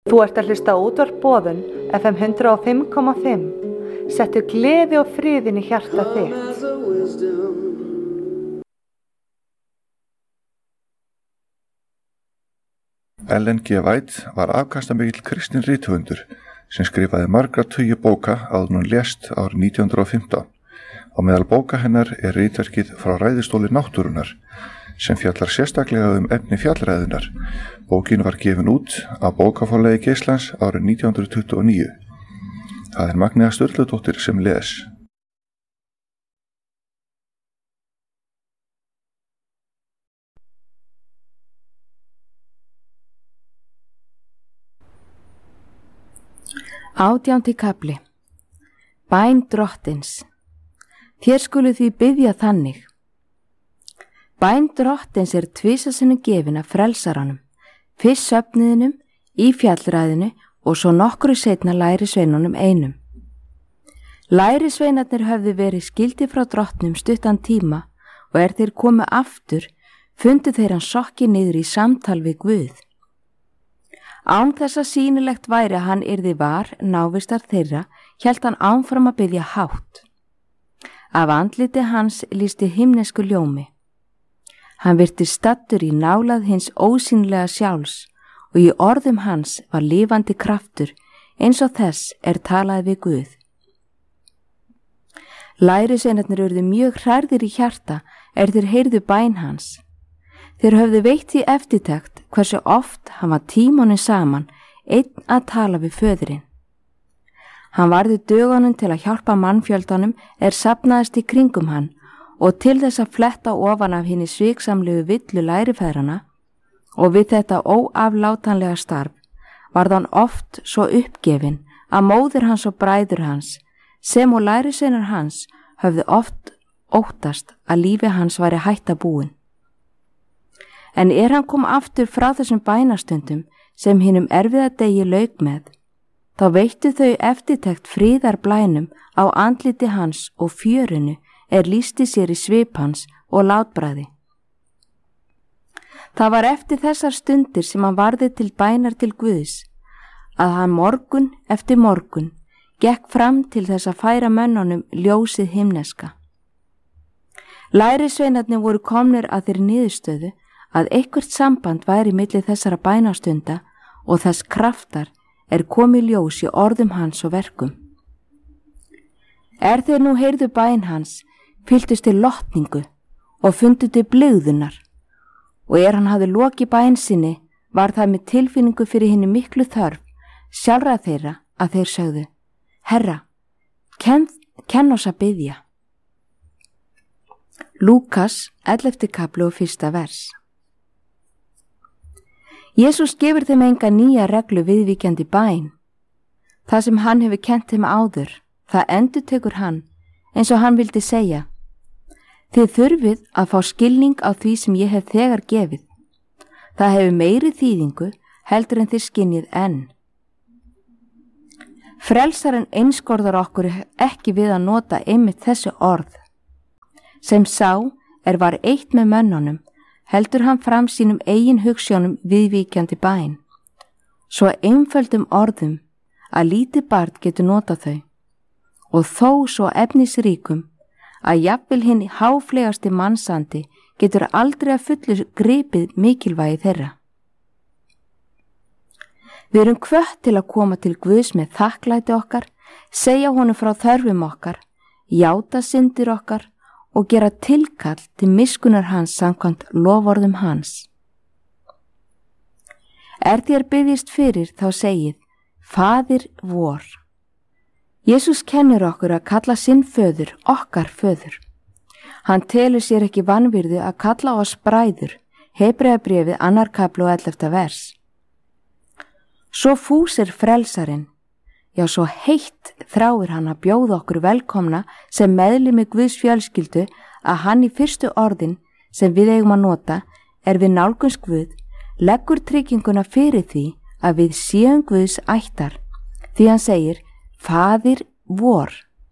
Þú ert að hlusta á útvarp Boðun FM 105,5. Settu gleði og friðinn í hjarta þitt. Ellen G. White var afkastamikill kristinn rithöfundur sem skrifaði margra tugi bóka áður en hún lést árið 1915. Á meðal bóka hennar er ritverkið Frá ræðustóli náttúrunnar sem fjallar sérstaklega efni fjallræðunar. Bókin var gefin út af bókaforlagi Geislands árið 1929. Það er Magnea Sturludóttir sem les. Átjándi kafli. Bæn drottins. Þér skuluð því biðja þannig. Bæn drottins er tvisasinnum gefin af frelsaranum, fyrst söfniðinum, í fjallræðinu og svo nokkru seinna lærisveinunum einum. Lærisveinarnir höfðu verið skildir frá drottnum stuttan tíma og þeir komu aftur, fundu þeir hann sokki niður í samtal við Guð. Án þess að sýnilegt væri að hann yrði var návistar þeirra, hélt hann áfram að biðja hátt. Af andliti hans lýsti himnesku ljómi. Hann virti staddur í nálað hins ósýnilega sjálfs og í orðum hans var lifandi kraftur eins og þess talað við Guð. Lærisveinarnir urðu mjög hrærðir í hjarta þeir heyrðu bæn hans. Þeir höfðu veitt því eftirtekt hversu oft hann var tímunum saman einn að tala við föðurinn. Hann varði dögunum til að hjálpa mannfjöldanum safnaðist í kringum hann og til þess að fletta ofan af hinni sviksamlegu villu lærifæðrana og við þetta óaflátanlega starf varð hann oft svo uppgefinn að móðir hans og bræður hans sem og lærisveinar hans höfðu oft óttast að lífi hans væri hætta búin. En hann kom aftur frá þessum bænastundum sem hinum erfiða degi lauk með, þá veittu þau eftirtekt fríðarblænum á andliti hans og fjörinu lýsti sér í svip hans og látbragði. Það var eftir þessar stundir sem hann varði til bænar til Guðs, að hann morgun eftir morgun gekk fram til þess að færa mönnunum ljósið himneska. Lærisveinarnir voru komnir að þeirri niðurstöðu að eitthvert samband væri milli þessara bænastunda og þess kraftar komið ljós í orðum hans og verkum. Þeir nú heyrðu bæn hans, fylltust til lotningu og fundu til blygðunar og hann hafði lokið bæn sinni var það með tilfinningu fyrir hinni miklu þörf sjálfra þeirra að þeir sögðu: Herra, kenn oss að biðja. Lúkas 11. kafli og 1. vers. Jesús gefur þeim enga nýja reglu viðvíkjandi bæn. Það sem hann hefur kennt þeim áður, það endurtekur hann eins og hann vildi segja: Þið þurfið að fá skilning á því sem ég hef þegar gefið. Það hefur meiri þýðingu heldur en þið skinnið enn. Frelsarinn einskorðar okkur ekki við að nota einmitt þessi orð. Sem sá var eitt með mönnunum, heldur hann fram sínum eigin hugsjónum viðvíkjandi bæn. Svo einföldum orðum að lítið barn getur notað þau og þó svo efnisríkum að jafnvel hinn háflegasti mannsandi getur aldrei að fullu gripið mikilvægi þeirra. Við erum hvött til að koma til Guðs með þakklæti okkar, segja honum frá þörfum okkar, játa syndir okkar og gera tilkall til miskunnar hans samkvæmt loforðum hans. Þér biðjist fyrir þá segið: Faðir vor. Jesús kennir okkur að kalla sinn föður okkar föður. Hann telur sér ekki vanvirðu að kalla oss bræður, Hebreabréfið 2. kafli og 11. vers. Svo fús frelsarinn, já svo heitt þráir hann að bjóða okkur velkomna sem meðlimi Guðs fjölskyldu að hann í fyrstu orðin sem við eigum að nota við nálgunst Guð, leggur trygginguna fyrir því að við séum Guðs ættar, því hann segir: Faðir vor.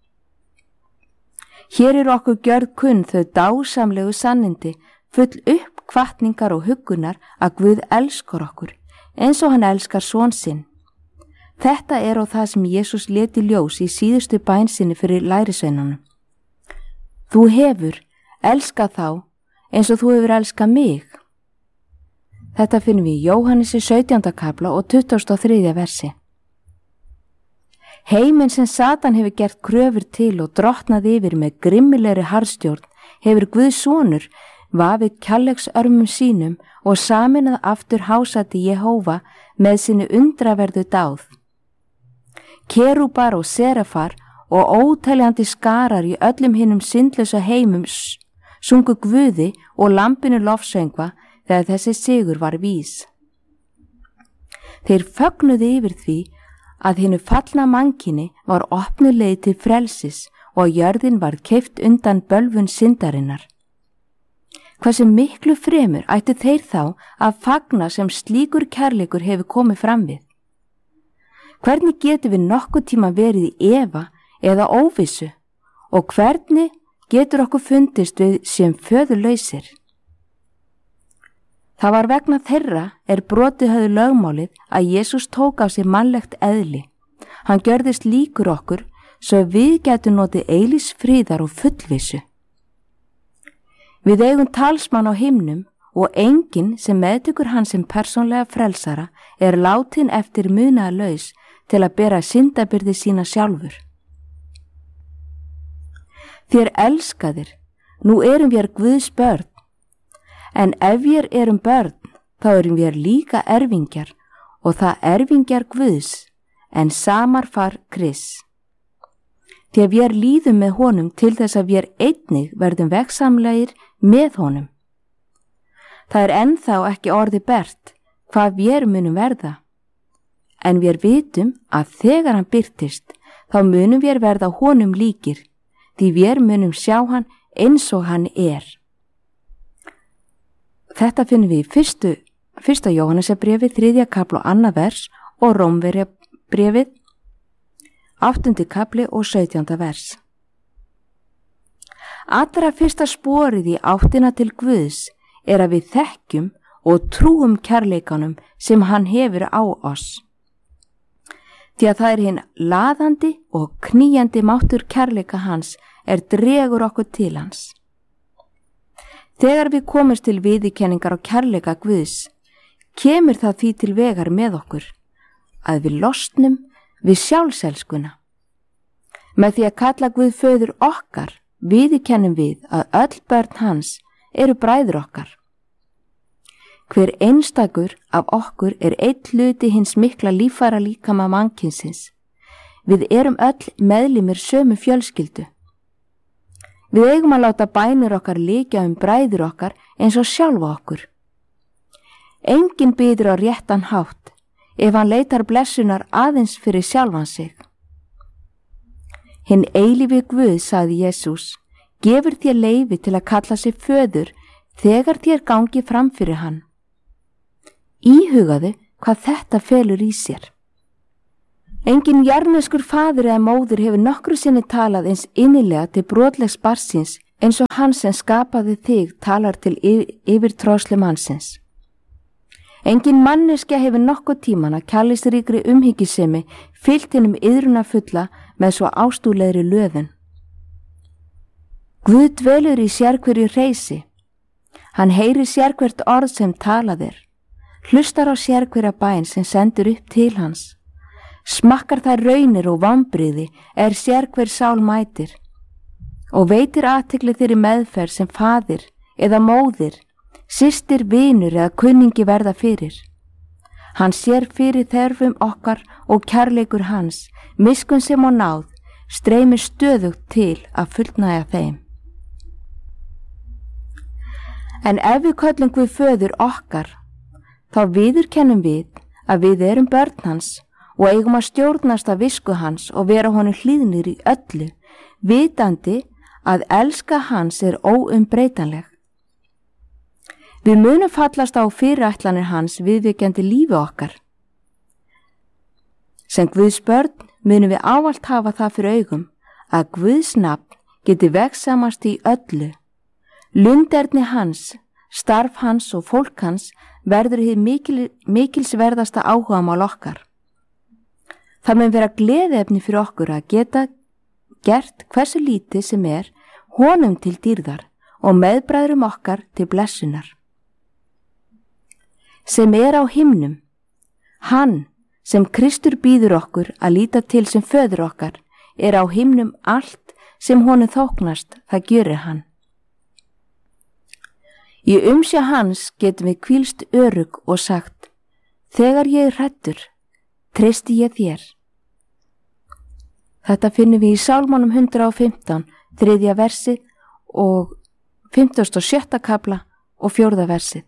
Hér okkur gjörð kunn þau dásamlegu sannindi, full uppkvatningar og huggunar að Guð elskar okkur, eins og hann elskar son sinn, Þetta á það sem Jesús lét í ljós í síðustu bæn sinni fyrir lærisveinunum. Þú hefur elskað þá eins og þú hefur elskað mig. Þetta finnum við í Jóhannesi 17. kapla og 23. versi. Heiminn sem Satan hefur gert kröfur til og drottnað yfir með grimmilegri harðstjórn hefur Guðs sonur vafið kærleiksörmum sínum og saminað aftur hásæti Jehóva með sinni undraverðu dáð. Kerúbar og serafar og óteljandi skarar í öllum hinum syndlausa heimum sungu Guði og lambinu lofsöngva þegar þessi sigur var vís. Þeir fögnuðu yfir því að hinu fallna mannkyni var opnuð leið til frelsis og jörðin var keypt undan bölvun syndarinnar. Hversu miklu fremur ættu þeir þá að fagna sem slíkur kærleikur hefur komið fram við? Hvernig getur við nokkuð tíma verið í efa eða óvissu og hvernig getur okkur fundist við sem föðurlausir? Það var vegna þeirra brotið höfðu lögmálið að Jesús tók á sig mannlegt eðli. Hann gjörðist líkur okkur svo við getum notið eilífs friðar og fullvissu. Við eigum talsmann á himnum og enginn sem meðtekur hann sem persónlega frelsara látin eftir munaðarlaus til að bera syndabyrði sína sjálfur. Þér elskaðir, nú erum við Guðs börn. En ef við erum börn, þá erum við líka erfingjar og það erfingjar Guðs, en samar far Krists. Því að við líðum með honum til þess að við einnig verðum vegsamlegir með honum. Það ennþá ekki orði bert hvað við munum verða, en við vitum að þegar hann birtist, þá munum við verða honum líkir, því við munum sjá hann eins og hann Þetta finnum við í fyrsta Jóhannesarbréfi 3. kapla og 2. vers og Rómverjabréfið 8. kapli og 17. vers. Allra fyrsta sporið í áttina til Guðs að við þekkjum og trúum kærleikanum sem hann hefur á oss. Því að það hinn laðandi og knýjandi máttur kærleika hans dregur okkur til hans. Þegar við komumst til viðurkenningar og kærleika Guðs, kemur það því til vegar með okkur, að við losnum við sjálfselskuna. Með því að kalla Guð föður okkar, viðurkennum við að öll börn hans bræður okkar. Hver einstakur af okkur einn hluti hins mikla líffæra líkama mannkynsins. Við öll meðlimir sömu fjölskyldu. Við eigum að láta bænir okkar líkja bræður okkar eins og sjálfa okkur. Enginn biður á réttan hátt ef hann leitar blessunar aðeins fyrir sjálfan sig. Hinn eilífi Guð, sagði Jesús, gefur þér leyfi til að kalla sig föður þegar þér gangi fram fyrir hann. Íhugaðu hvað þetta felur í sér. Enginn jarðneskur faðir eða móðir hefur nokkru sinni talað eins innilega til brotlegs barnsins eins og hann sem skapaði þig talar til yfirtróðslu mannsins. Enginn manneskja hefur nokkuð tíman að kærleiksríkri umhyggjusemi fylgt hinum iðrunafulla með svo ástúðlegri löðun. Guð dvelur í sérhverju hreysi. Hann heyrir sérhvert orð sem talað hlustar á sérhverja bæn sem sendur upp til hans. Smakkar þær raunir og vombrigði sérhver sál mætir og veitir athygli þeirri meðferð sem faðir eða móðir, systir, vinur eða kunningi verða fyrir. Hann sér fyrir þörfum okkar og kærleikur hans, miskunn sem og náð, streymir stöðugt til að fullnægja þeim. En ef við köllum Guð föður okkar, þá viðurkennum við að við börn hans og eigum að stjórnast af visku hans og vera honum hlýðnir í öllu, vitandi að elska hans óumbreytanleg. Við munum fallast á fyrirætlanir hans viðvíkjandi lífi okkar. Sem Guðs börn munum við ávallt hafa það fyrir augum að Guðs nafn geti vegsamast í öllu. Lunderni hans, starf hans og fólk hans verður hið mikilsverðasta áhugamál okkar. Það mun vera gleðiefni fyrir okkur að geta gert hversu lítið sem honum til dýrðar og meðbræðrum okkar til blessunar. Sem á himnum, hann sem Kristur býður okkur að líta til sem föður okkar, á himnum allt sem honum þóknast, það gjörir hann. Í umsjá hans getum við hvílst örugg og sagt: þegar ég hræddur, treysti ég þér. Þetta finnum við í Sálmónum 115, 3. versið og 57. kafla og 4. versið.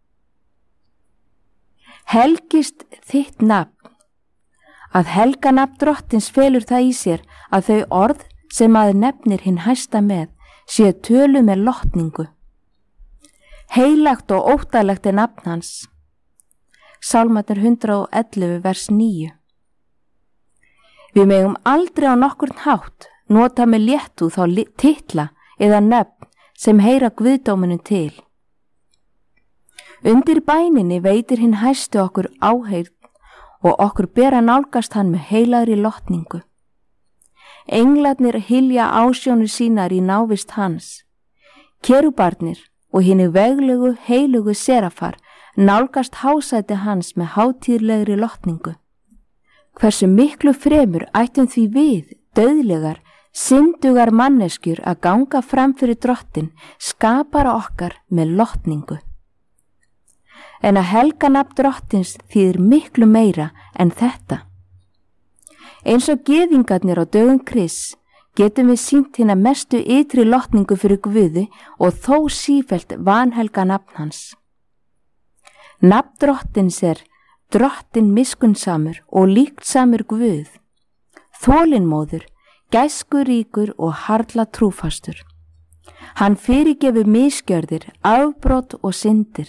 Helgist þitt nafn. Að helga nafn Drottins felur það í sér að þau orð sem maður nefnir hinn hæsta með séu tölu með lotningu. Heilagt og óttalegt nafn hans. Sálmarnir 111 vers 9. Við megum aldrei á nokkurn hátt nota með léttu þá titla eða nöfn sem heyra guðdóminum til. Undir bæninni veitir hinn hæstu okkur áheyrn og okkur ber að nálgast hann með heilagri lotningu. Englarnir hylja ásjónir sínar í návist hans. Kerúbarnir og hinni veglegu heilugu serafar nálgast hásæti hans með hátíðlegri lotningu. Hversu miklu fremur ættum því við, dauðlegar, syndugar manneskjur að ganga fram fyrir Drottin, skapara okkar með lotningu. En að helga nafn Drottins þýðir miklu meira en þetta. Eins og gyðingarnir á dögum Krists getum við sýnt hina mestu ytri lotningu fyrir Guði og þó sífellt vanhelga nafn hans. Nafn Drottins Drottin miskunnsamur og líktsamur Guð, þolinmóður, gæskuríkur og harla trúfastur. Hann fyrirgefur misgjörðir, afbrot og syndir.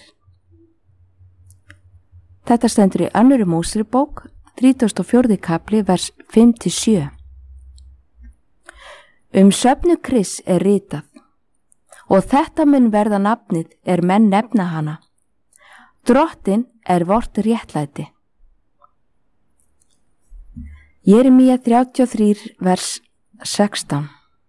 Þetta stendur í 2. Mósebók, 34. kapli, vers 5-7. Söfnu Krists ritað, og þetta mun verða nafnið menn nefna hana. Drottin vort réttlæti. Jeremía 33, vers 16.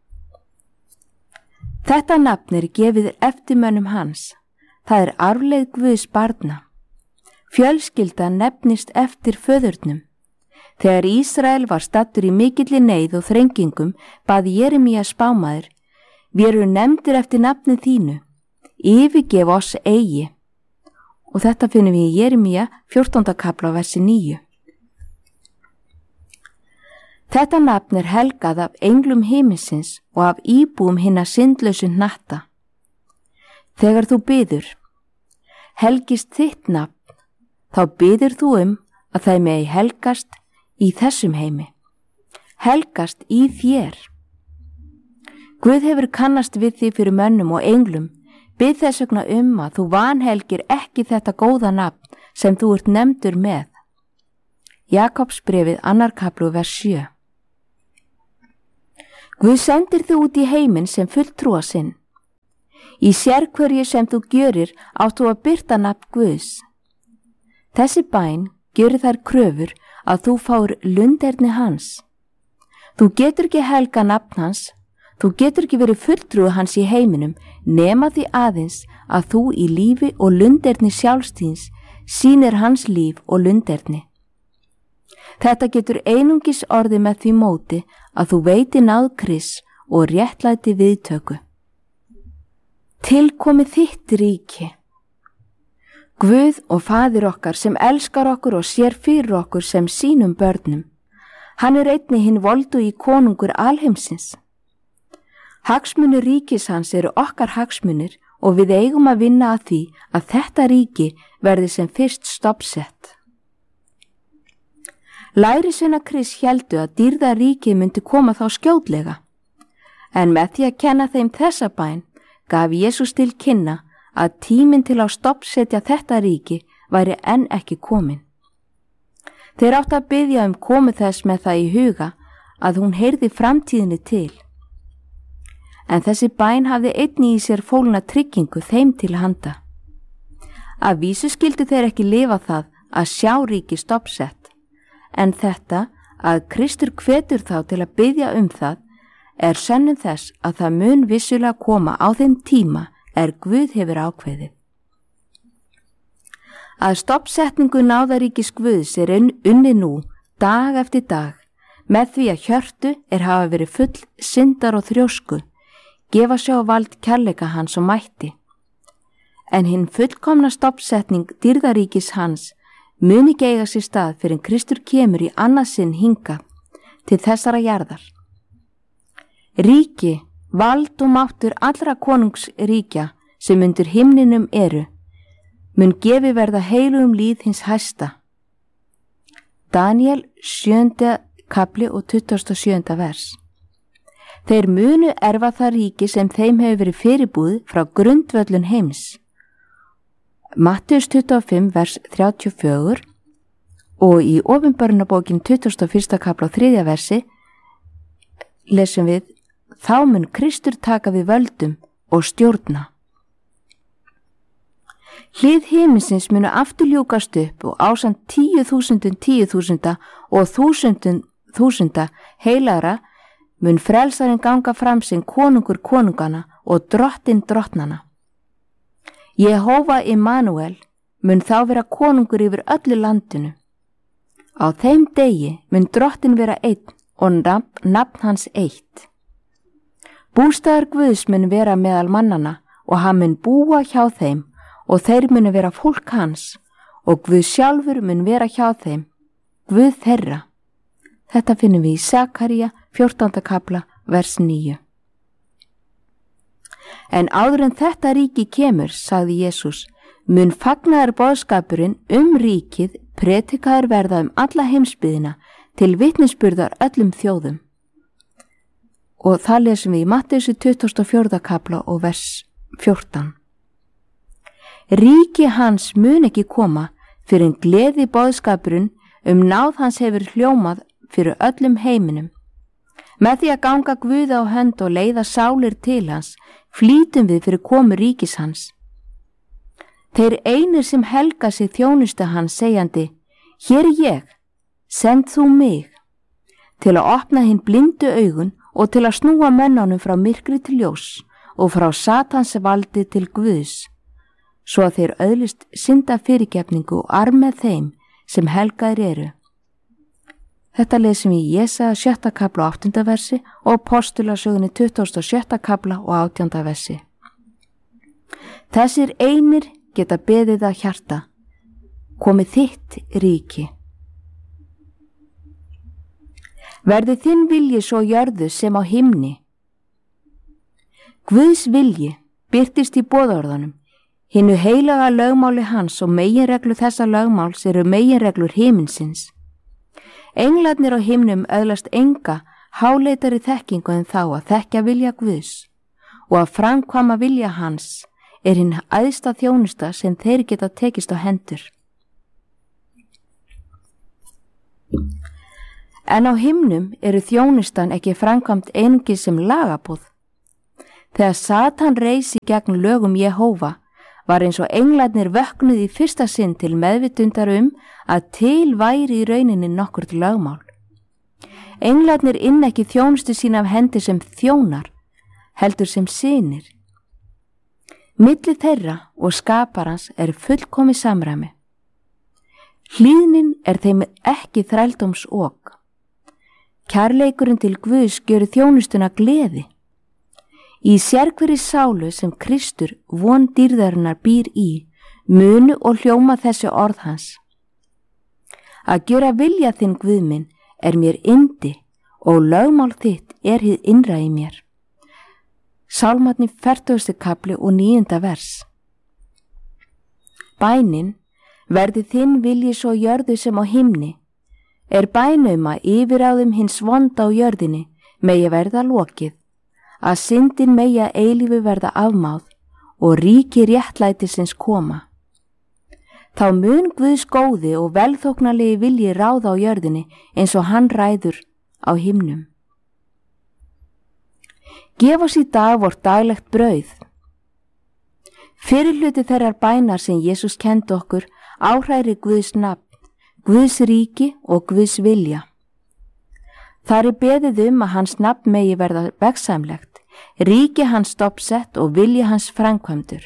Þetta nafn gefið eftirmönnum hans. Það arfleið Guðs barna. Fjölskylda nefnist eftir föðurnum. Þegar Ísrael var staddur í mikilli neyð og þrengingum, bað Jeremía spámaður: við erum nefndir eftir nafni þínu, yfirgef oss eigi. Og þetta finnum við í Jeremía 14. kapla versi 9. Þetta nafn helgað af englum himinsins og af íbúum hinna syndlausu hnatta. Þegar þú biður, helgist þitt nafn, þá biður þú að það megi helgast í þessum heimi, helgast í þér. Guð hefur kannast við því fyrir mönnum og englum, bið þess vegna að þú vanhelgir ekki þetta góða nafn sem þú ert nefndur með. Jakobsbréfið 2. kapli vers 7. Guð sendir þig út í heiminn sem fulltrúa sinn. Í sérhverju sem þú gjörir áttu að birta nafn Guðs. Þessi bæn gerir þær kröfur að þú fáir lunderni hans. Þú getur ekki helga nafn hans, þú getur ekki verið fulltrúi hans í heiminum nema því aðeins að þú í lífi og lunderni sjálfstíns sýnir hans líf og lunderni. Þetta getur einungis orðið með því móti að þú veiti náð Krists og réttlæti viðtöku. Tilkomi þitt ríki. Guð og Faðir okkar sem elskar okkur og sér fyrir okkur sem sínum börnum. Hann einnig hinn voldugi konungur alheimsins. Hagsmunir ríkis hans eru okkar hagsmunir og við eigum að vinna að því að þetta ríki verði sem fyrst stoppsett. Lærisveina Krists héldu að dýrðaríkið myndi koma þá skjótlega, en með því að kenna þeim þessa bæn gaf Jesús til kynna að tíminn til að stoppsetja þetta ríki væri enn ekki komin. Þeir áttu að biðja komu þess með það í huga að hún heyrði framtíðinni til. En þessi bæn hafði einnig í sér fólgna tryggingu þeim til handa. Að vísu skildu þeir ekki lifa það að sjá ríki stoppsett, en þetta Að Kristur hvetur þá til að biðja það er sönnun þess að það mun vissulega koma á þeim tíma Guð hefur ákveðið. Að stoppsetningu náðaríkis Guðs unnið nú dag eftir dag með því að hjörtu hafa verið full syndar og þrjósku, gefa sjá vald kærleika hans og mætti. En hinn fullkomna stoppsetning dýrðaríkis hans mun ekki eiga sér stað fyrir en Kristur kemur í annað sinn hingað til þessara jarðar. Ríki, vald og máttur allra konungsríkja sem undir himninum mun gefi verða heilugum líð hins hæsta. Daniel 7. kapli og 27. vers. Þeir munu erfa það ríki sem þeim hefur verið fyrirbúð frá grundvöllun heims. Mattheus 25 vers 34 og í Opinberunarbókin 21. kapla og 3. versi lesum við: þá mun Kristur taka við völdum og stjórna. Hlið himinsins munu aftur ljúkast upp og ásamt 10.000 10.000 og 1.000 heilagra mun frelsarinn ganga fram sem konungur konungana og drottinn drottnana. Jehóva Immanuel mun þá vera konungur yfir öllu landinu. Á þeim degi mun drottinn vera einn og nafn hans eitt. Bústaðar Guðs mun vera meðal mannana og hann mun búa hjá þeim og þeir munu vera fólk hans og Guð sjálfur mun vera hjá þeim, Guð þeirra. Þetta finnum við í Sakaría 14. kapla vers 9. En áður en þetta ríki kemur, sagði Jesús, mun fagnaðar boðskapurinn ríkið predikaður verða alla heimsbyggðina til vitnisburðar öllum þjóðum. Og það lesum við í Mattheus 24. kapla og vers 14. Ríki hans mun ekki koma fyrir en gleði boðskapurinn náð hans hefur hljómað fyrir öllum heiminum. Með því að ganga Guði á hönd og leiða sálir til hans, flýtum við fyrir komu ríkis hans. Þeir einir sem helga sig þjónusta hans segjandi: hér ég, send þú mig, til að opna hinn blindu augun og til að snúa mönnunum frá myrkri til ljós og frá Satans valdi til Guðs, svo að þeir öðlist synda fyrirgefningu og arm með þeim sem helgaðir eru. Þetta lesum við í Jesaja 7. kapla og 8. versi og Postulasögunni 27. kapla og 18. versi. Þessir einir geta beðið að hjarta: komið þitt ríki. Verði þinn vilji svo jörðu sem á himni. Guðs vilji birtist í boðorðunum, hinnu heilaga lögmáli hans, og meginreglu þessa lögmáls eru meginreglur himinsins. Englarnir á himnum öðlast enga háleitari þekkingu en þá að þekkja vilja Guðs, og að framkvæma vilja hans hinn æðsta þjónusta sem þeir geta tekist á hendur. En á himnum eru þjónustan ekki framkvæmt einungis sem lagaboð. Þegar Satan reisi gegn lögum Jehóva var eins og englarnir vöknuð í fyrsta sinn til meðvitundar að til væri í rauninni nokkurt lögmál. Englarnir ekki þjónustu sín af hendi sem þjónar, heldur sem synir. Milli þeirra og skaparans fullkomið samræmi. Hlýðnin þeim ekki þrældómsok. Kærleikurinn til Guðs gjörir þjónustuna gleði. Í sérhverri sálu sem Kristur von dýrðarinnar býr í munu og hljóma þessi orð hans: að gjöra vilja þinn, Guð minn, mér yndi og lögmál þitt hið innra í mér. Sálmarnir 40. kapli og 9. vers. Bænin: verði þinn vilji svo jörðu sem á himni, bænum að yfiráðum hins vonda á jörðinni megi verða lokið, að syndin megi að eilífu verða afmáð og ríki réttlætisins koma. Þá mun Guðs góði og velþóknarlegi vilji ráða á jörðinni eins og hann ræður á himnum. Gef oss í dag vort daglegt brauð. Fyrirhluti þeirrar bænar sem Jesús kenndi okkur áhræri Guðs nafn, Guðs ríki og Guðs vilja. Þar er beðið að hans nafn megi verða vegsamlegt, ríki hans stofnsett og vilji hans framkvæmdur.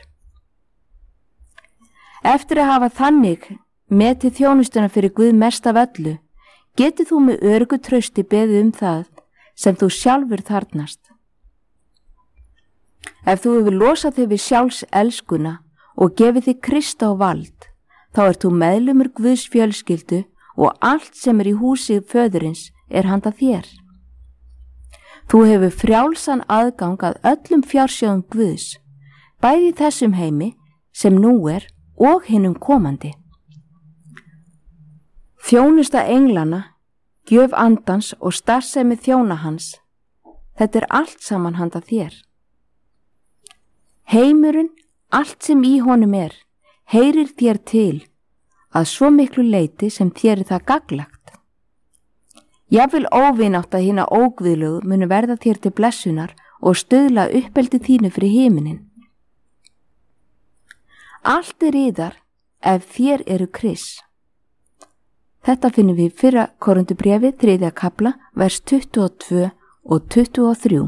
Eftir að hafa þannig metið þjónustuna fyrir Guð mest af öllu, getur þú með öruggu trausti beðið það sem þú sjálfur þarnast. Ef þú hefur losað þig við sjálfs elskuna og gefið þig Krist á vald, þá ert þú meðlumur Guðs fjölskyldu og allt sem í húsi föðurins handa þér. Þú hefur frjálsan aðgang að öllum fjársjóðum Guðs, bæði þessum heimi sem nú og hinum komandi. Þjónusta englana, gjöf andans og starfsemi þjóna hans, þetta allt saman handa þér. Heimurinn, allt sem í honum heyrir þér til að svo miklu leyti sem þér það gagnlegt. Jafnvel óvinátta hina óguðlegu munu verða þér til blessunar og stuðla uppeldi þínu fyrir himinin. Allt yðar ef þér Krists. Þetta finnum við í 1. Korintubréfi 3. kafla, vers 22 og 23.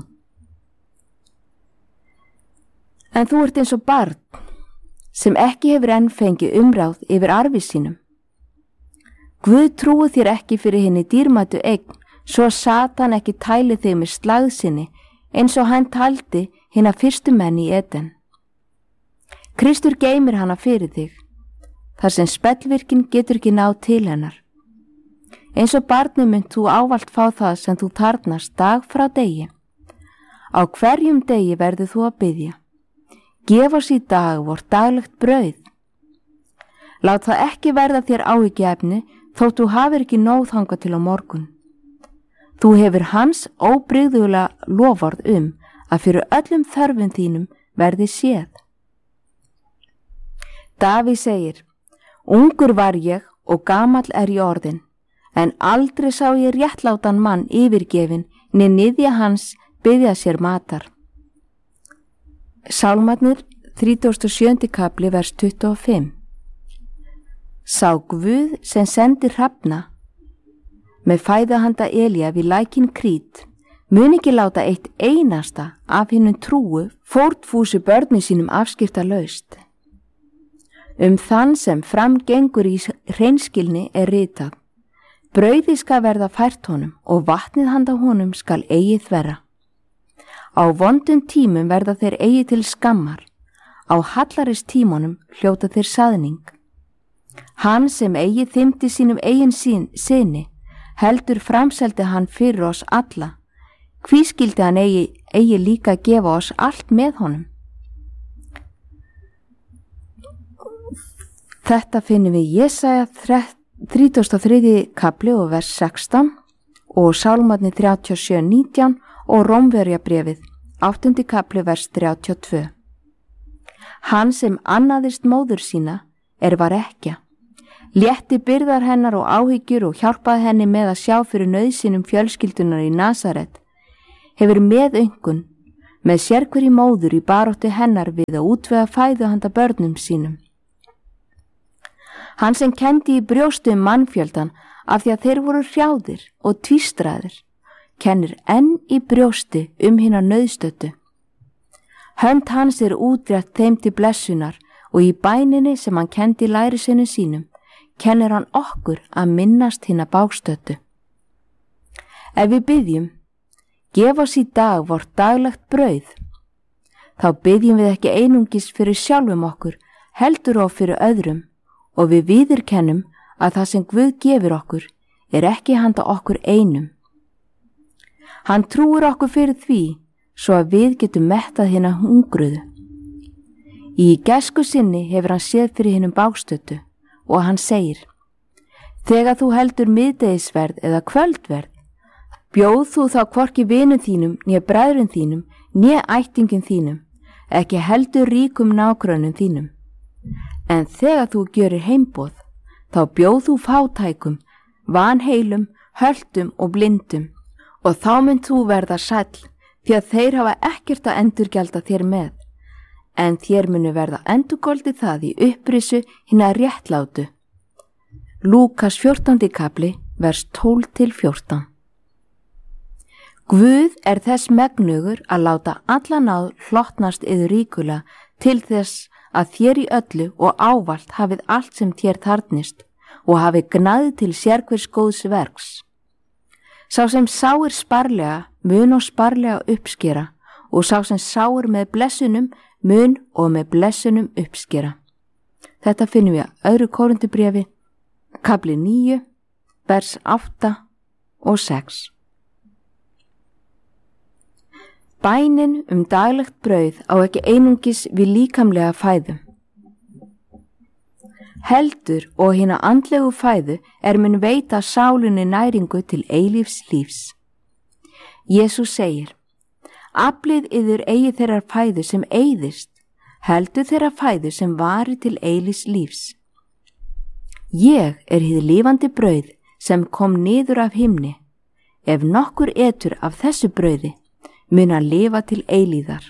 En þú ert eins og barn sem ekki hefur enn fengið umráð yfir arfi sínum. Guð trúi þér ekki fyrir henni dýrmætu eign, svo Satan ekki tæli þig með slagsinni eins og hann taldi hina fyrstu menn í Eden. Kristur geymir hana fyrir þig, þar sem spellvirkin getur ekki náð til hennar. Eins og barni mynd þú ávallt fá það sem þú þarfnast dag frá degi. Á hverjum degi verður þú að biðja. Gef oss í dag vort daglegt brauð. Lát það ekki verða þér áhyggjuefni þótt þú hafir ekki nóg þangað til á morgun. Þú hefur hans óbrigðulega loforð að fyrir öllum þörfum þínum verði séð. Davíð segir: Ungur var ég og gamall ég orðinn, en aldrei sá ég réttlátan mann yfirgefin né niðja hans biðja sér matar. Sálmarnir 37. kapli vers 25. Sá Guð sem sendir hrafna með fæða handa Elía við lækinn Krít mun ekki láta eitt einasta af hinnum trúu fórnfúsu börni sínum afskiptalaust. Þann sem framgengur í hreinskilni ritað: Brauði skal verða fært honum og vatnið handa honum skal eigið þverra. Á vondum tímum verða þeir eigið til skammar, á hallarist tímunum hljóta þeir saðning. Hann sem eigið þymdi sínum eigin syni, heldur framseldi hann fyrir oss alla. Hví skyldi hann eigi líka gefa oss allt með honum? Þetta finnum við Jesaja 33. kapli og vers 16 og Sálmarnir 37:19 og Rómverjabréfið 8. kapli vers 32. Hann sem annaðist móður sína var ekkja, létti byrðar hennar og áhyggjur og hjálpaði henni með að sjá fyrir nauðsynum fjölskyldunar í Nasaret, hefur meðöngun með sérhverri móður í baráttu hennar við að útvega fæðu handa börnum sínum. Hann sem kendi í brjóstu mannfjöldan af því að þeir voru hrjáðir og tvístraðir, kennir enn í brjósti hina nauðstöddu. Hönd hans útrétt þeim til blessunar og í bæninni sem hann kendi lærisveinum sínum, kennir hann okkur að minnast hina bágstöddu. Ef við biðjum: Gef oss í dag vort daglegt brauð, þá biðjum við ekki einungis fyrir sjálfum okkur, heldur og fyrir öðrum, og við viðurkennum að það sem Guð gefur okkur ekki handa okkur einum. Hann trúir okkur fyrir því svo að við getum mettað hina hungruðu. Í gæsku sinni hefur hann séð fyrir hinum bágstöddu og hann segir: Þegar þú heldur miðdegisverð eða kvöldverð, bjóð þú þá hvorki vinum þínum, né bræðrum þínum, né ættingum þínum, ekki heldur ríkum nágrönnum þínum. En þegar þú gjörir heimboð, þá bjóð þú fátækum, vanheilum, höldum og blindum, og þá mynd þú verða sæll, því að þeir hafa ekkert að endurgjalda þér með, en þér munu verða endurgoldi það í upprisu hina réttlátu. Lúkas 14. kapli, vers 12-14. Guð þess megnugur að láta alla náð hlottnast yður ríkulega til þess að þér í öllu og ávallt hafið allt sem þér þarfnist og hafið gnæði til sérhvers góðs verks. Sá sem sáir sparlega mun og sparlega uppskera og sá sem sáir með blessunum mun og með blessunum uppskera. Þetta finnum við að 2. Korintubréfi, kafli 9, vers 8 og 6. Bænin daglegt brauð á ekki einungis við líkamlega fæðu. Heldur og hina andlegu fæðu mun veita sálinni næringu til eilífs lífs. Jesús segir: Aflið yður eigi þeirrar fæðu sem eyðist, heldur þeirra fæðu sem vari til eilífs lífs. Ég hið lifandi brauð sem kom niður af himni. Ef nokkur etur af þessu brauði, mun að lifa til eilíðar.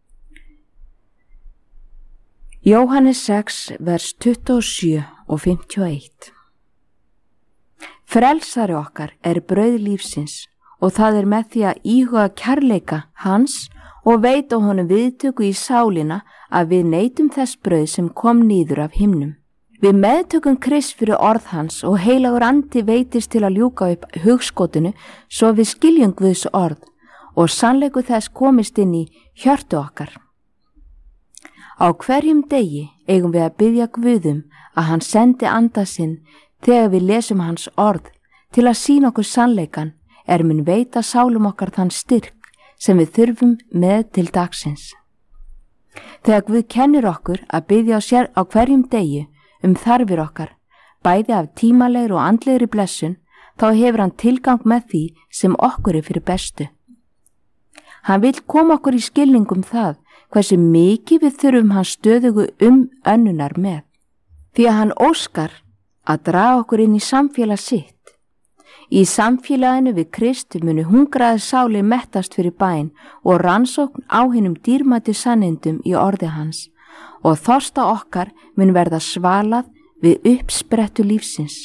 Jóhannes 6, vers 27 og 51. Frelsari okkar brauð lífsins og það með því að íhuga kærleika hans og veita honum viðtöku í sálina að við neytum þess brauð sem kom niður af himnum. Við meðtökum Krist fyrir orð hans og heilagur andi veitist til að ljúka upp hugskotinu svo við skiljum Guðs orð og sannleiku þess komist inn í hjörtu okkar. Á hverjum degi eigum við að biðja Guðum að hann sendi anda sinn þegar við lesum hans orð til að sýna okkur sannleikan mun veita sálum okkar þann styrk sem við þurfum með til dagsins. Þegar Guð kennir okkur að biðja á hverjum degi þarfir okkar, bæði af tímalegri og andlegri blessun, þá hefur hann tilgang með því sem okkur fyrir bestu. Hann vill koma okkur í skilningum það hversu mikið við þurfum hans stöðugu önnunar með, því að hann óskar að draga okkur inn í samfélag sitt. Í samfélaginu við Krist munu hungraði sáli mettast fyrir bæn og rannsókn á hinum dýrmætu sannindum í orði hans og þorsta okkar mun verða svalað við uppsprettu lífsins.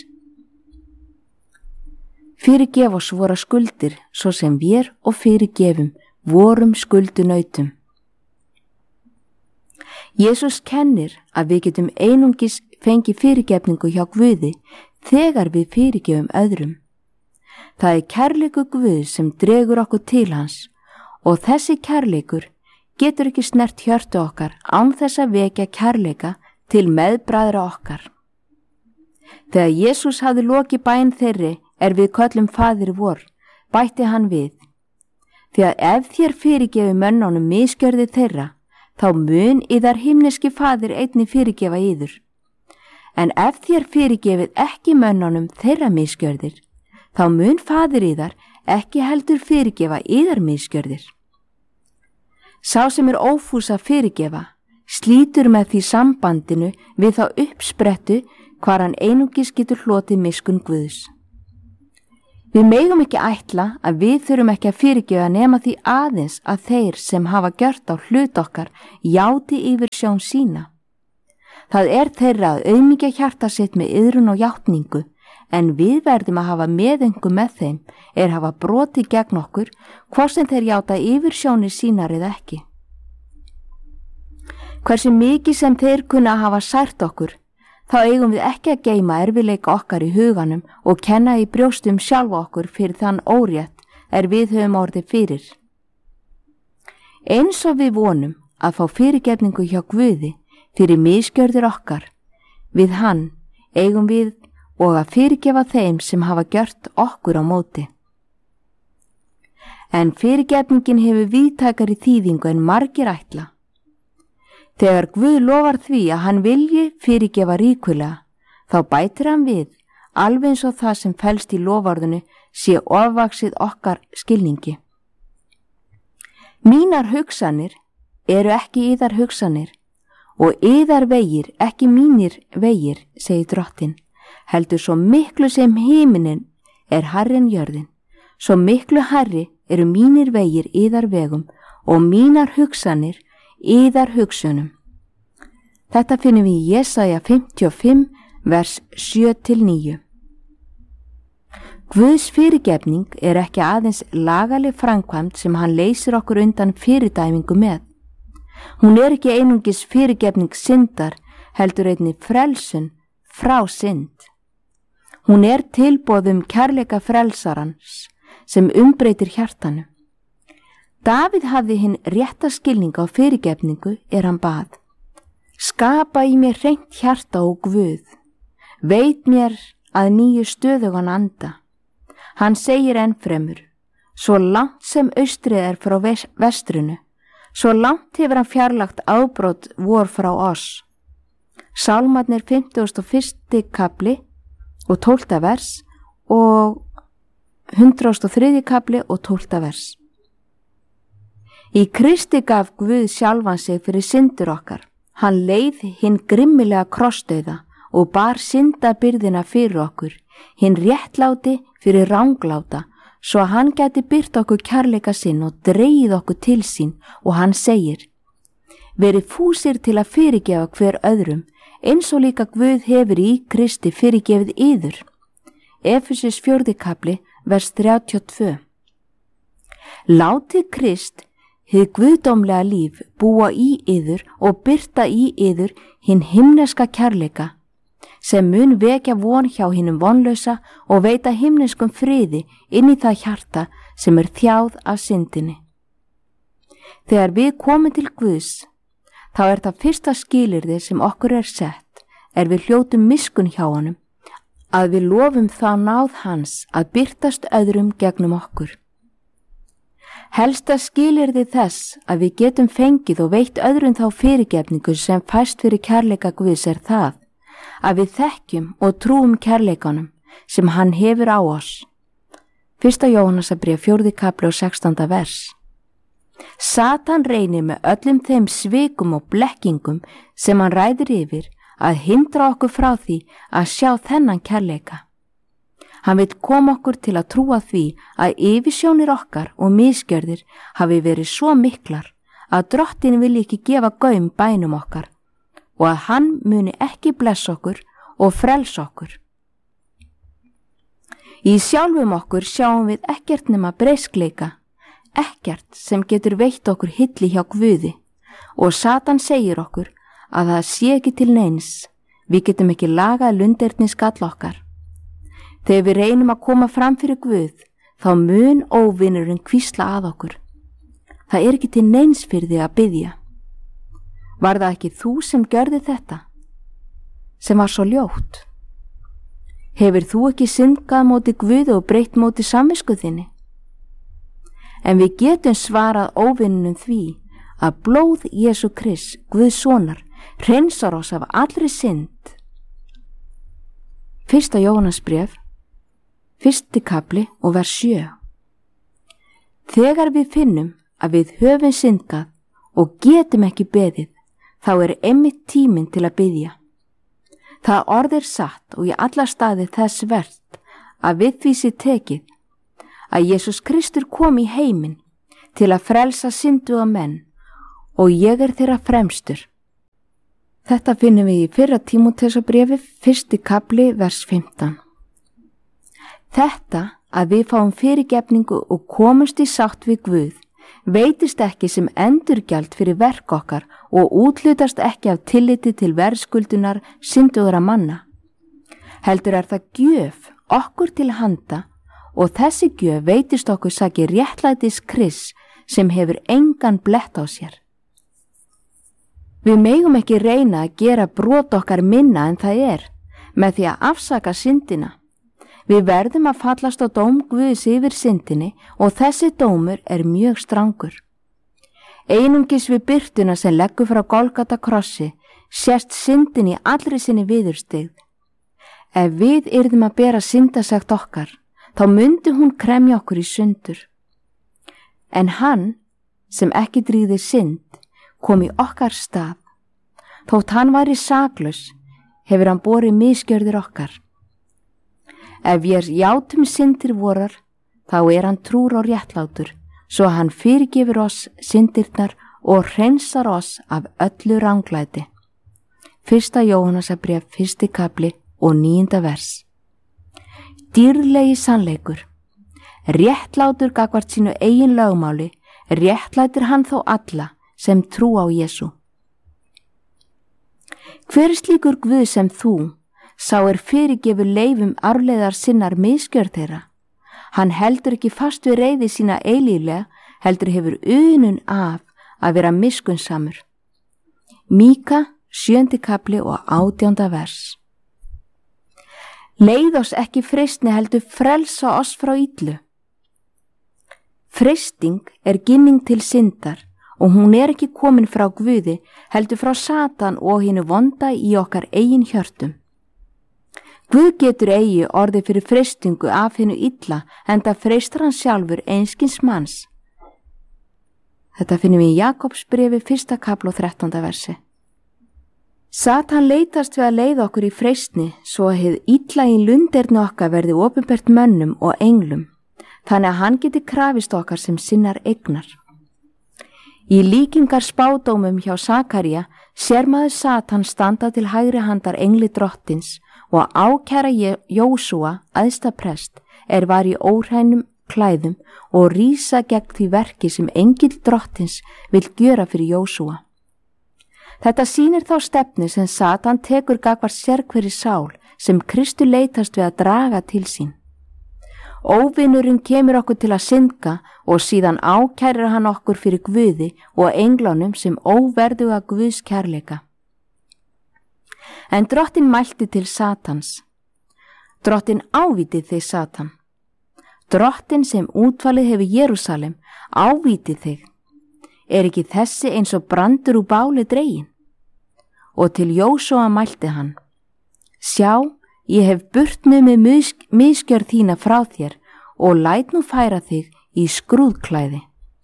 Fyrirgef oss vora skuldir svo sem við og fyrirgefum vorum skuldunautum. Jesús kennir að við getum einungis fengið fyrirgefningu hjá Guði þegar við fyrirgefum öðrum. Það kærleikur Guðs sem dregur okkur til hans og þessi kærleikur getur ekki snert hjörtu okkar án þess að vekja kærleika til meðbræðra okkar. Þegar Jesús hafði lokið bæn þeirri við köllum Faðir vor, bætti hann við: Því að ef þér fyrirgefi mönnunum misgjörði þeirra, þá mun yðar himneski Faðir einnig fyrirgefa yður. En ef þér fyrirgefið ekki mönnunum þeirra misgjörðir, þá mun Faðir yðar ekki heldur fyrirgefa yðar misgjörðir. Sá sem ófús að fyrirgefa, slítur með því sambandinu við þá uppsprettu hvar hann einungis getur hlotið miskunn Guðs. Við megum ekki ætla að við þurfum ekki að fyrirgefa nema því aðeins að þeir sem hafa gjört á hlut okkar játi yfir sjón sína. Það þeirra að auðmýkja hjarta sitt með iðrun og játningu, en við verðum að hafa meðengu með þeim hafa brotið gegn okkur, hvort sem þeir játa yfir sjónir sínar eða ekki. Hversu mikið sem þeir kunna hafa sært okkur, þá eigum við ekki að geyma erfiðleika okkar í huganum og kenna í brjóstum sjálfa okkur fyrir þann órétt við höfum orðið fyrir. Eins og við vonum að fá fyrirgefningu hjá Guði fyrir misgjörðir okkar, við hann eigum við og að fyrirgefa þeim sem hafa gjört okkur á móti. En fyrirgefningin hefur víðtækari þýðingu en margir ætla. Þegar Guð lofar því að hann vilji fyrirgefa ríkulega, þá bætir hann við, alveg eins og það sem felst í loforðinu sé ofvaxið okkar skilningi. Mínar hugsanir ekki yðar hugsanir og yðar vegir ekki mínir vegir, segir Drottinn, heldur svo miklu sem himinin hærri en jörðin, svo miklu hærri mínir vegir yðar vegum og mínar hugsanir yðar hugsunum. Þetta finnum við í Jesaja 55, vers 7-9. Guðs fyrirgefning er ekki aðeins lagaleg framkvæmd sem hann leysir okkur undan fyrirdæmingu með. Hún er ekki einungis fyrirgefning syndar, heldur einnig frelsun frá synd. Hún er tilboð kærleika frelsarans sem umbreytir hjartanu. Davíð hafði hinn rétta skilning á fyrirgefningu hann bað: skapa í mér hreint hjarta og Guð, veit mér að nýju stöðugan anda. Hann segir ennfremur: svo langt sem austrið frá vestrinu, svo langt hefur hann fjarlagt afbrot vor frá oss. Sálmarnir 51. kapli og 12. vers og 103. kapli og 12. vers. Í Kristi gaf Guð sjálfan sig fyrir syndur okkar. Hann leið hinn grimmilega krossdauða og bar syndabyrðina fyrir okkur, hinn réttláti fyrir rangláta, svo að hann gæti byrt okkur kærleika sinn og dregið okkur til sín, og hann segir: verið fúsir til að fyrirgefa hver öðrum, eins og líka Guð hefur í Kristi fyrirgefið yður. Efesus 4. kapli, vers 32. Látið Krist, hið guðdómlega líf, búa í yður og birta í yður hinn himneska kærleika, sem mun vekja von hjá hinnum vonlausa og veita himneskum friði inn í það hjarta sem þjáð af syndinni. Þegar við komum til Guðs, þá það fyrsta skilyrði sem okkur sett, við hljótum miskunn hjá honum, að við lofum þá náð hans að birtast öðrum gegnum okkur. Helsta skilyrði þess að við getum fengið og veitt öðrum þá fyrirgefningu sem fæst fyrir kærleika Guðs það, að við þekkjum og trúum kærleikanum sem hann hefur á oss. 1. Jóhannesarbréf 4. kapli og 16. vers. Satan reynir með öllum þeim svikum og blekkingum sem hann ræðir yfir að hindra okkur frá því að sjá þennan kærleika. Hann vil koma okkur til að trúa því að yfirsjónir okkar og misgjörðir hafi verið svo miklar að Drottinn vilji ekki gefa gaum bænum okkar og að hann muni ekki blessa okkur og frelsa okkur. Í sjálfum okkur sjáum við ekkert nema breiskleika, ekkert sem getur veitt okkur hilli hjá Guði, og Satan segir okkur að það sé ekki til neins, við getum ekki lagað lunderni skall okkar. Þegar við reynum að koma fram fyrir Guð, þá mun óvinurinn hvísla að okkur: það ekki til neins fyrir þig að biðja. Var það ekki þú sem gjörði þetta, sem var svo ljótt? Hefur þú ekki syndgað móti Guði og breytt móti samvisku þinni? En við getum svarað óvinnunum því að blóð Jesú Krist, Guðs sonar, hreinsar oss af allri synd. 1. Jóhannesbréf 1. kapli og vers 7. Þegar við finnum að við höfum syndgað og getum ekki beðið, þá einmitt tíminn til að biðja. Það orð satt og í alla staði þess vert að við því sé tekið að Jesús Kristur kom í heiminn til að frelsa synduga menn og ég þeirra fremstur. Þetta finnum við í 1. Tímóteusarbréfi 1. kapli vers 15. Þetta að við fáum fyrirgefningu og komumst í sátt við Guð veitist ekki sem endurgjald fyrir verk okkar og úthlutast ekki af tilliti til verðskuldunar syndugra manna. Heldur það gjöf okkur til handa og þessi gjöf veitist okkur saki réttlætis Krists sem hefur engan blett á sér. Við megum ekki reyna að gera brot okkar minna en það með því að afsaka syndina. Við verðum að fallast á dóm Guðs yfir syndinni og þessi dómur mjög strangur. Einungis við birtuna sem leggur frá Golgata krossi sést syndin í allri sinni viðurstigð. Ef við yrðum að bera syndasekt okkar, þá myndi hún kremja okkur í sundur. En hann, sem ekki dríði synd, kom í okkar stað. Þótt hann væri saklaus, hefur hann borið misgjörðir okkar. Ef við játum syndir vorar, þá hann trúr og réttlátur, svo hann fyrirgefur oss syndirnar og hreinsar oss af öllu ranglæti. 1. Jóhannesarbréf 1. kapli og 9. vers. dýrlegi sannleikur. Réttlátur gagnvart sínu eigin lögmáli, réttlætir hann þó alla sem trú á Jesú. Hver er slíkur Guð sem þú, sá fyrirgefur leifum arfleiðar sinnar misgjörð þeirra? Hann heldur ekki fast við reiði sína eilíflega, heldur hefur unun af að vera miskunnsamur. Míka 7. kapli og 18. vers. Leið oss ekki freistni, heldur frelsa oss frá illu. Freisting ginning til syndar og hún ekki komin frá Guði, heldur frá Satan og hinu vonda í okkar eigin hjörtum. Guð getur eigi orðið fyrir freistingu af hinu illa, enda freistar hann sjálfur einskins manns. Þetta finnum við í Jakobsbrefi 1. kapli og 13. versi. Satan leitast við að leiða okkur í freistni svo að hið illa í lunderni okkar verði opinbert mönnum og englum, þannig að hann geti krafist okkar sem sinnar eignar. Í líkingar spádómum hjá Sakaría sér maður Satan standa til hægri handar engli drottins og ákæra Jósúa, æðsta prest, var í órænum klæðum og rísa gegn því verki sem engill drottins vill gjöra fyrir Jósúa. Þetta sýnir þá stefnu sem Satan tekur gagnvart sérhverri sál sem Kristur leitast við að draga til sín. Óvinurinn kemur okkur til að syndga og síðan ákærir hann okkur fyrir Guði og englunum sem óverðuga Guðs kærleika. En drottin mælti til Satans. Drottin ávíti þig, Satan. Drottin sem útvalið hefur Jerúsalem ávíti þig. Ekki þessi eins og brandur úr báli dregin? Og til Jósúa mælti hann. Sjá, ég hef burt með misgjörð þína frá þér og læt nú færa þig í skrúðklæði.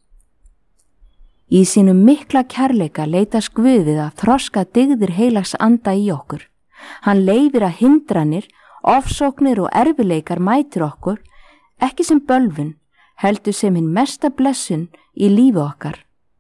Í sínum mikla kærleika leitast Guð við að þroska dygðir heilags anda í okkur. Hann leyfir að hindranir, ofsóknir og erfileikar mætir okkur, ekki sem bölvun, heldur sem hinn mesta blessun í lífi okkar.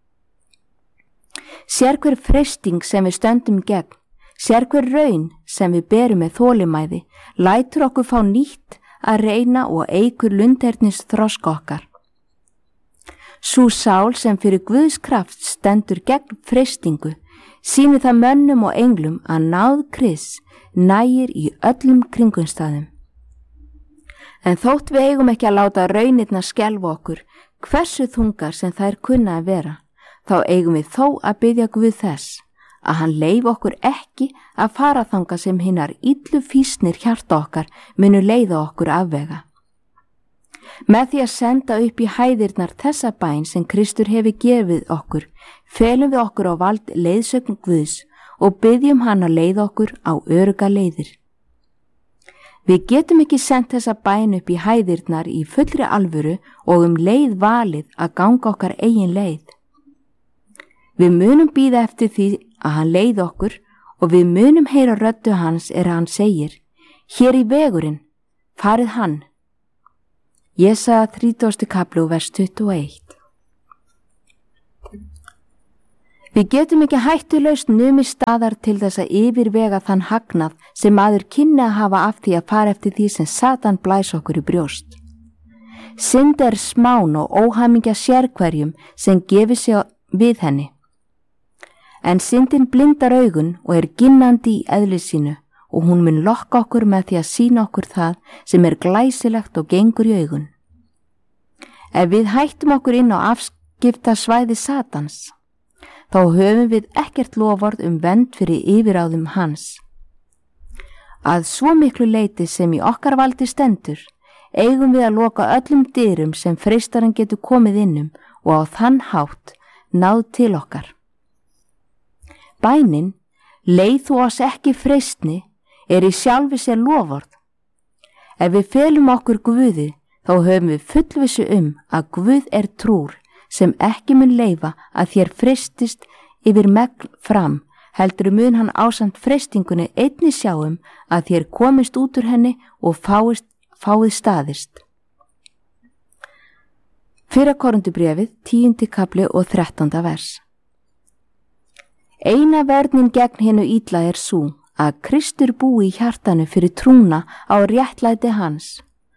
Sérhver freisting sem við stöndum gegn, sérhver raun sem við berum með þolinmæði, lætur okkur fá nýtt að reyna og eykur lundhernis þroska okkar. Sú sál sem fyrir Guðs kraft stendur gegn freistingu, sýnir það mönnum og englum að náð Krists nægir í öllum kringumstæðum. En þótt við eigum ekki að láta raunirnar skelfa okkur, hversu þungar sem þær kunna að vera, þá eigum við þó að biðja Guð þess að hann leyfi okkur ekki að fara þangað sem hinnar illu fýsnir hjarta okkar munu leiða okkur afvega. Með því að senda upp í hæðirnar þessa bæn sem Kristur hefur gefið okkur, felum við okkur á vald leiðsögn Guðs og biðjum hann að leiða okkur á örugga leiðir. Við getum ekki sendt þessa bæn upp í hæðirnar í fullri alvöru og leið valið að ganga okkar eigin leið. Við munum bíða eftir því að hann leiði okkur og við munum heyra röddu hans hann segir, hér í vegurinn, farið hann. Jesaja 30. kapli og vers 21. Við getum ekki hættulaust numið staðar til þess að yfirvega þann hagnað sem maður kynni að hafa af því að fara eftir því sem Satan blæs okkur í brjóst. Synd smán og óhamingja sérhverjum sem gefur sig við henni. En syndin blindar augun og ginnandi í eðli sínu og hún mun lokka okkur með því að sýna okkur það sem glæsilegt og gengur í augun. Ef við hættum okkur inn á afskipta svæði Satans, þá höfum við ekkert loforð vernd fyrir yfirráðum hans. Að svo miklu leyti sem í okkar valdi stendur, eigum við að loka öllum dyrum sem freistarinn getur komið og á þann hátt náð til okkar. Bænin, leið þú oss ekki freistni, í sjálfi sér loforð. Ef við felum okkur Guði, þá höfum við fullvissu að Guð trúr sem ekki mun leyfa að þér freistist yfir megn fram, heldur mun hann ásamt freistingunni einni sjáum að þér komist út úr henni og fáið staðist. 1. Korinthubréfið 10. kapli og 13. vers. Eina verðnin gegn hinu illa sú að Kristur búi í hjartanu fyrir trúna á réttlæti hans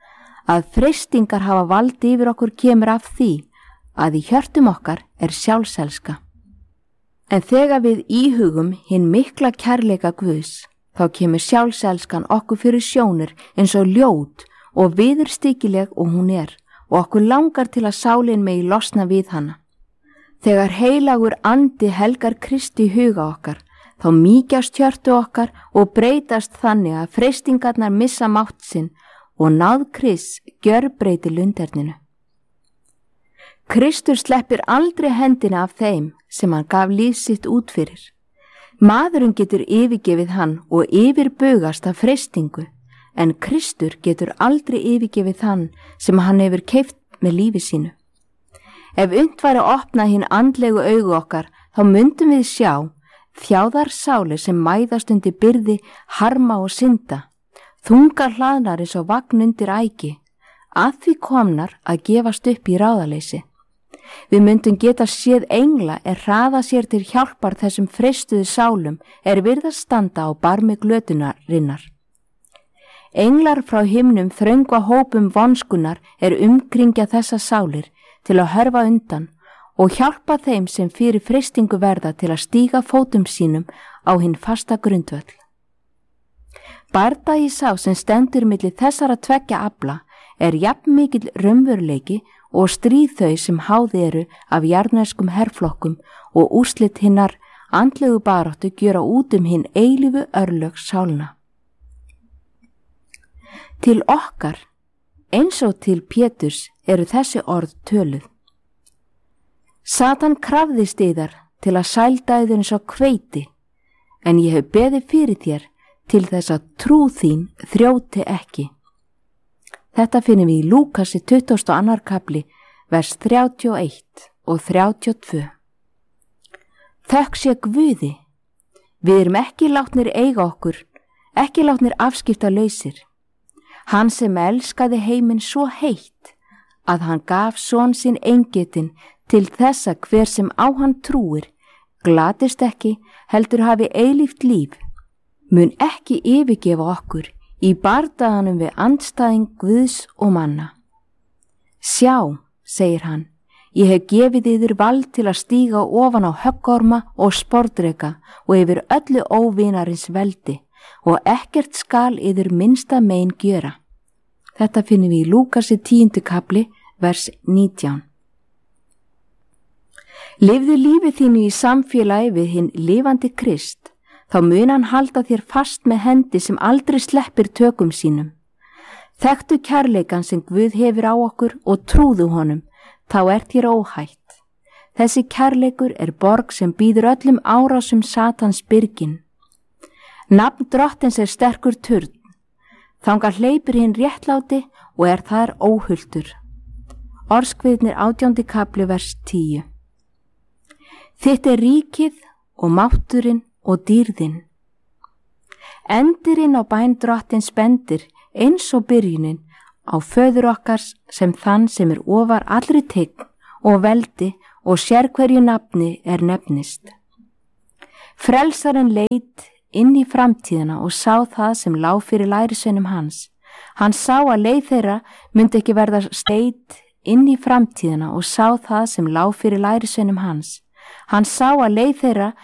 að freistingar hafa valdi yfir okkur kemur af því að í hjörtum okkar er sjálfselska. En þegar við íhugum hinn mikla kærleika Guðs, þá kemur sjálfselskan okkur fyrir sjónir eins og ljót og viðurstykileg og hún er, og okkur langar til að sálin megi losna við hana. Þegar heilagur andi helgar Kristi í huga okkar, þá mýkjast hjörtu okkar og breytast þannig að freistingarnar missa mátt sinn og náð Krists gjörbreytir lunderninu. Kristur sleppir aldrei hendina af þeim sem hann gaf líf sitt út fyrir. Maðurinn getur yfirgefið hann og yfirbugast af freistingu, en Kristur getur aldrei yfirgefið hann sem hann hefur keypt með lífi sínu. Ef unnt væri að opna hinn andlegu augu okkar, þá myndum við sjá þjáðar sálir sem mæðast undir byrði, harma og synda, þungar hlaðnar eins og vagn undir ægi, að því komnar að gefast upp í ráðaleysi. Við myndum geta séð engla hraða sér til hjálpar þessum freistuðu sálum virðast standa á barmi glötunarinnar. Englar frá himnum þröngva hópum vonskunar umkringja þessa sálir til að hörfa undan og hjálpa þeim sem fyrir freistingu verða til að stíga fótum sínum á hinn fasta grundvöll. Bardagi sá sem stendur milli þessara tveggja afla jafn mikill raunveruleiki og stríð þau sem háð eru af jarðneskum herflokkum og úrslit hinnar andlegu baráttu gjöra út hinn eilífu örlög sálna. Til okkar, eins og til Péturs, þessi orð töluð. Satan krafðist yðar til að sælda yður eins og hveiti, en ég hef beðið fyrir þér til þess að trú þín þrjóti ekki. Þetta finnum við í Lúkasi 22. kapli, vers 31 og 32. Þökk sé Guði, við erum ekki látnir eiga okkur, ekki látnir afskipta lausir. Hann sem elskaði heiminn svo heitt að hann gaf son sinn eingetinn til þess að hver sem á hann trúir, glatist ekki, heldur hafi eilíft líf, mun ekki yfirgefa okkur í bardaganum við andstæðing Guðs og manna. Sjá, segir hann, ég hef gefið yður vald til að stíga ofan á höggorma og sporðreka og yfir öllu óvinarins veldi og ekkert skal yður minnsta mein gjöra. Þetta finnum við í Lúkasi 10. kapli, vers 19. Lifðu lífið þínu í samfélagi við hinn lifandi Krist, þá mun hann halda þér fast með hendi sem aldrei sleppir tökum sínum. Þekktu kærleikan sem Guð hefur á okkur og trúðu honum, þá þér óhætt. Þessi kærleikur borg sem býður öllum árásum Satans byrgin. Nafn Drottins sterkur turn, þangað hleypir hinn réttláti og þar óhultur. Orðskviðnir 18. kapli, vers 10. Þitt ríkið og mátturinn og dýrðin. Endirinn á bæn Drottins bendir eins og byrjunin á föður okkars sem þann sem ofar allri tign og veldi og sérhverju nafni nefnist. Frelsarinn leit inn í framtíðina og sá það sem lá fyrir lærisveinum hans. Hann sá að leið þeirra myndi ekki verða steit inn í framtíðina og sá það sem lá fyrir lærisveinum hans. Hann sá að leið þeirra